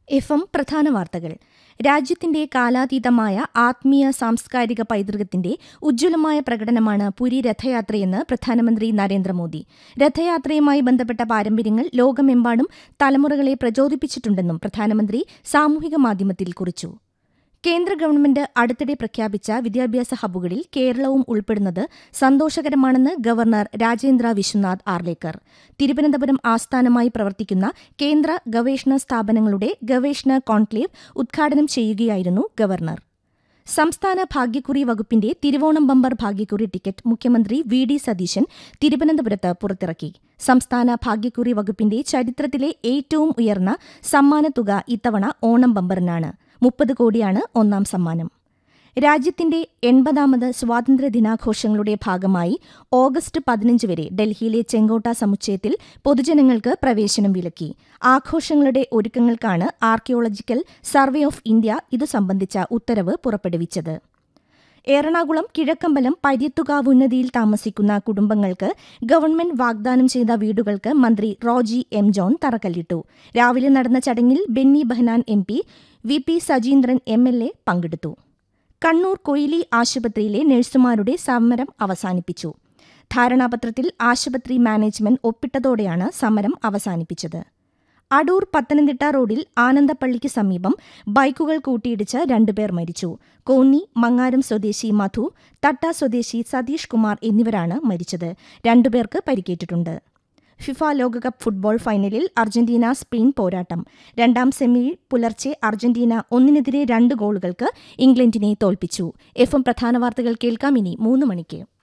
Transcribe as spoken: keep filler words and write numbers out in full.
F M പ്രധാന വാർത്തകൾ. രാജ്യത്തിന്റെ കാലാതീതമായ ആത്മീയ സാംസ്കാരിക പൈതൃകത്തിന്റെ ഉജ്ജ്വലമായ പ്രകടനമാണ് പുരി രഥയാത്രയെന്ന് പ്രധാനമന്ത്രി നരേന്ദ്രമോദി. രഥയാത്രയുമായി ബന്ധപ്പെട്ട പാരമ്പര്യങ്ങൾ ലോകമെമ്പാടും തലമുറകളെ പ്രചോദിപ്പിച്ചിട്ടുണ്ടെന്നും പ്രധാനമന്ത്രി സാമൂഹിക മാധ്യമത്തിൽ കുറിച്ചു. കേന്ദ്ര ഗവൺമെന്റ് അടുത്തിടെ പ്രഖ്യാപിച്ച വിദ്യാഭ്യാസ ഹബ്ബുകളിൽ കേരളവും ഉൾപ്പെടുന്നത് സന്തോഷകരമാണെന്ന് ഗവർണർ രാജേന്ദ്ര വിശ്വനാഥ് ആർലേക്കർ. തിരുവനന്തപുരം ആസ്ഥാനമായി പ്രവർത്തിക്കുന്ന കേന്ദ്ര ഗവേഷണ സ്ഥാപനങ്ങളുടെ ഗവേഷണ കോൺക്ലേവ് ഉദ്ഘാടനം ചെയ്യുകയായിരുന്നു ഗവർണർ. സംസ്ഥാന ഭാഗ്യക്കുറി വകുപ്പിന്റെ തിരുവോണം ബമ്പർ ഭാഗ്യക്കുറി ടിക്കറ്റ് മുഖ്യമന്ത്രി വി ഡി സതീശൻ തിരുവനന്തപുരത്ത് പുറത്തിറക്കി. സംസ്ഥാന ഭാഗ്യക്കുറി വകുപ്പിന്റെ ചരിത്രത്തിലെ ഏറ്റവും ഉയർന്ന സമ്മാനത്തുക ഇത്തവണ ഓണം ബമ്പറിനാണ്. മുപ്പത് കോടിയാണ് ഒന്നാം സമ്മാനം. രാജ്യത്തിന്റെ എൺപതാമത് സ്വാതന്ത്ര്യദിനാഘോഷങ്ങളുടെ ഭാഗമായി ഓഗസ്റ്റ് പതിനഞ്ച് വരെ ഡൽഹിയിലെ ചെങ്കോട്ട സമുച്ചയത്തിൽ പൊതുജനങ്ങൾക്ക് പ്രവേശനം വിലക്കി. ആഘോഷങ്ങളുടെ ഒരുക്കങ്ങൾക്കാണ് ആർക്കിയോളജിക്കൽ സർവേ ഓഫ് ഇന്ത്യ ഇതു സംബന്ധിച്ച ഉത്തരവ് പുറപ്പെടുവിച്ചത്. എറണാകുളം കിഴക്കമ്പലം പര്യത്തുകാവ് ഉന്നതിയിൽ താമസിക്കുന്ന കുടുംബങ്ങൾക്ക് ഗവൺമെന്റ് വാഗ്ദാനം ചെയ്ത വീടുകൾക്ക് മന്ത്രി റോജി എം ജോൺ തറക്കല്ലിട്ടു. രാവിലെ നടന്ന ചടങ്ങിൽ Benny Behanan M P, V P Sajeendran M L A പങ്കെടുത്തു. കണ്ണൂർ കൊയിലി ആശുപത്രിയിലെ നഴ്സുമാരുടെ സമരം അവസാനിപ്പിച്ചു. ധാരണാപത്രത്തിൽ ആശുപത്രി മാനേജ്മെന്റ് ഒപ്പിട്ടതോടെയാണ് സമരം അവസാനിപ്പിച്ചത്. അടൂർ പത്തനംതിട്ട റോഡിൽ ആനന്ദപ്പള്ളിക്ക് സമീപം ബൈക്കുകൾ കൂട്ടിയിടിച്ച് രണ്ടുപേർ മരിച്ചു. കോന്നി മങ്ങാരം സ്വദേശി മധു, തട്ട സ്വദേശി സതീഷ് കുമാർ എന്നിവരാണ് മരിച്ചത്. രണ്ടുപേർക്ക് പരിക്കേറ്റിട്ടുണ്ട്. ഫിഫ ലോകകപ്പ് ഫുട്ബോൾ ഫൈനലിൽ അർജന്റീന സ്പെയിൻ പോരാട്ടം. രണ്ടാം സെമിയിൽ പുലർച്ചെ അർജന്റീന ഒന്നിനെതിരെ രണ്ട് ഗോളുകൾക്ക് ഇംഗ്ലണ്ടിനെ തോൽപ്പിച്ചു. എഫ് എം പ്രധാന വാർത്തകൾ കേൾക്കാം ഇനി മൂന്ന് മണിക്ക്.